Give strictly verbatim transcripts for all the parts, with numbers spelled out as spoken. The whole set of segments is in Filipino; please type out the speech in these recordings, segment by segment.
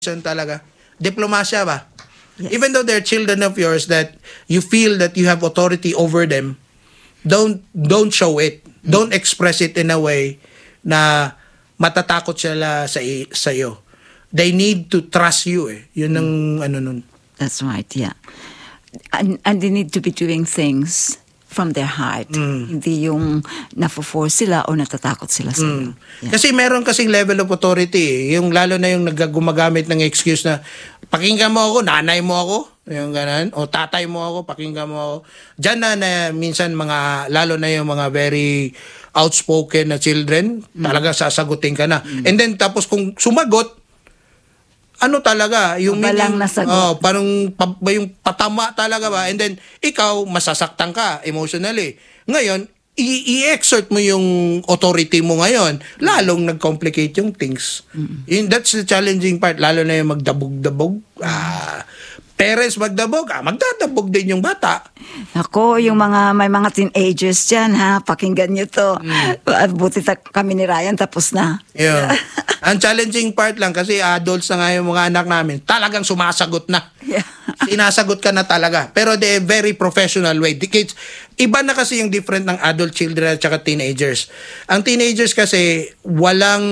talaga. Diplomasya ba? Yes. Even though they're children of yours that you feel that you have authority over them, don't don't show it. Don't express it in a way na matatakot sila sa sa iyo. They need to trust you eh. Yun ang ano nun. That's right, yeah. And, and they need to be doing things from their heart. Mm. Hindi yung nafo-force sila o natatakot sila sa iyo. Mm. Yeah. Kasi meron kasing level of authority eh. Yung lalo na yung naggumagamit ng excuse na pakinggan mo ako, nanay mo ako, yung ganun, o tatay mo ako, pakinggan mo ako. Diyan na, na minsan mga, lalo na yung mga very outspoken na children, mm. talaga sasagutin ka na. Mm. And then tapos kung sumagot, ano talaga, yung Mabalang na sagot. Oh, parang pa, yung patama talaga ba? And then ikaw masasaktan ka emotionally. Ngayon, i- i-exert mo yung authority mo ngayon, lalong nag-complicate yung things. Mm-hmm. Yun, that's the challenging part, lalo na yung magdabog-dabog. Mm-hmm. Ah, parents magdabog, ah, magdadabog din yung bata. Ako, yung mga may mga teenagers dyan, ha, pakinggan nyo to. Mm. Buti ta- kami ni Ryan, tapos na. Yeah. Ang challenging part lang, kasi adults na nga yung mga anak namin, talagang sumasagot na. Yeah. Sinasagot ka na talaga. Pero the very professional way. Kids, iba na kasi yung different ng adult children at saka teenagers. Ang teenagers kasi, walang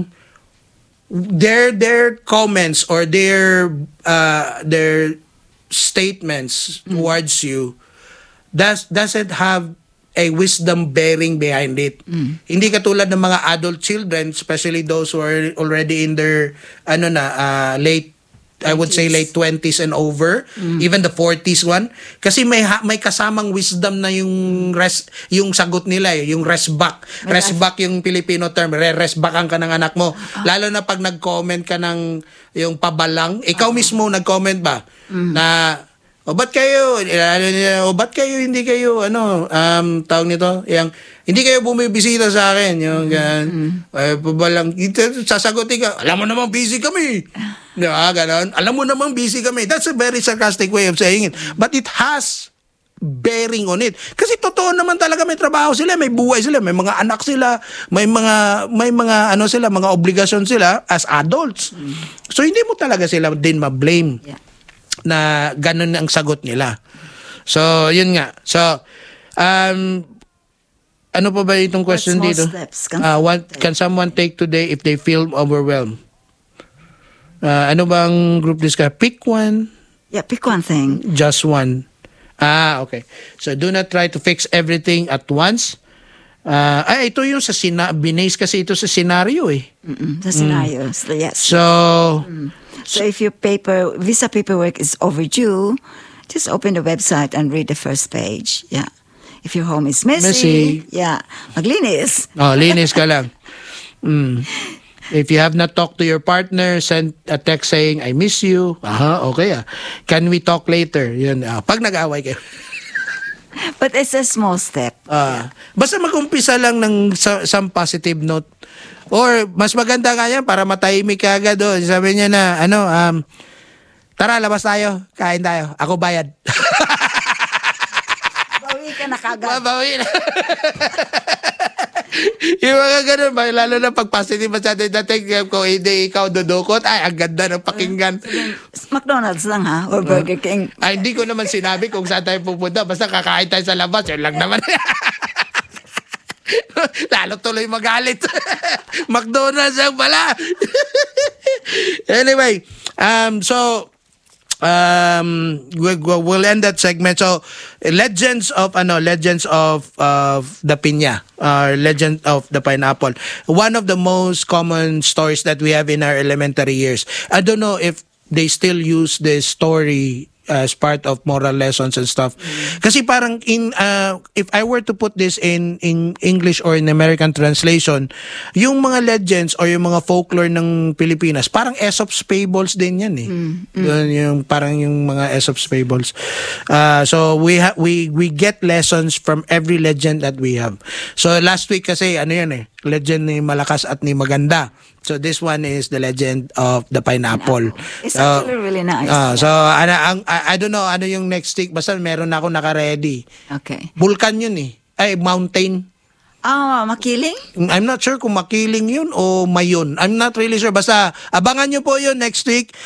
their their comments or their uh, their statements mm. towards you does doesn't have a wisdom bearing behind it. Mm. Hindi katulad ng mga adult children, especially those who are already in their ano na uh, late I would say late twenties and over, mm. even the forties one, kasi may ha- may kasamang wisdom na yung res yung sagot nila eh, yung rest back. Rest back yung Filipino term, re-rest backan ka ng anak mo. Uh-huh. Lalo na pag nag-comment ka ng yung pabalang, ikaw uh-huh. mismo nag-comment ba mm. na o ba't kayo o ba't kayo hindi kayo ano um tawag nito, yung hindi kayo bumibisita sa akin, yung gan mm-hmm. eh, pabalang sasagutin ka, alam mo namang busy kami. Diba, ganon. Alam mo namang busy kami. That's a very sarcastic way of saying it. But it has bearing on it. Kasi totoo naman talaga may trabaho sila, may buhay sila, may mga anak sila, may mga may mga ano sila, mga obligasyon sila as adults. Mm. So hindi mo talaga sila din ma-blame yeah. na ganon ang sagot nila. So yun nga. So um ano pa ba itong question what dito? Steps can, uh, what can someone take today if they feel overwhelmed? Uh, ano bang group discussion? Pick one. Yeah, pick one thing. Just one. Ah, okay. So, do not try to fix everything at once. Uh, ay, ito yung sa sina- binase kasi ito sa scenario eh. Mm-mm, the scenario, mm. yes. So, mm. so, so, if your paper, visa paperwork is overdue, just open the website and read the first page. Yeah. If your home is messy, messy. yeah, maglinis. Oh, linis ka lang. Mm. If you have not talked to your partner, send a text saying, I miss you. Aha, okay ah. Can we talk later? Yun, ah, pag nag-away kayo. But it's a small step. Ah, yeah. Basta mag-umpisa lang ng some positive note. Or, mas maganda nga yan para matahimik ka agad doon. Sabi niya na, ano, um, tara, labas tayo. Kain tayo. Ako bayad. Bawi ka na kagad. Bawi na. Yung mga ganun ba, lalo na pag positive masyado dating kung hindi ikaw dudukot, ay, ang ganda ng pakinggan. McDonald's lang ha, or Burger King. Ay, hindi ko naman sinabi kung saan tayo pupunta, basta kakain tayo sa labas, yun lang naman. Lalo tuloy magalit. McDonald's lang pala. Anyway, um, so, um we, we'll end that segment. So legends of ano legends of of the piña, or legend of the pineapple, one of the most common stories that we have in our elementary years. I don't know if they still use this story as part of moral lessons and stuff. Mm-hmm. Kasi parang in uh, if I were to put this in in English or in American translation, yung mga legends or yung mga folklore ng Pilipinas, parang Aesop's fables din yan eh. Mm-hmm. Yung, yung parang yung mga Aesop's fables. Uh, so we ha- we we get lessons from every legend that we have. So last week kasi ano yan eh, legend ni Malakas at ni Maganda. So this one is the legend of the pineapple. pineapple. It's so, actually really nice. Uh, so ano, ang, I, I don't know ano yung next week, basta meron na ako naka-ready. Okay. Vulkan yun eh. Ay, mountain. Ah, oh, makiling? I'm not sure kung makiling yun o mayon. I'm not really sure. Basta abangan nyo po yun next week.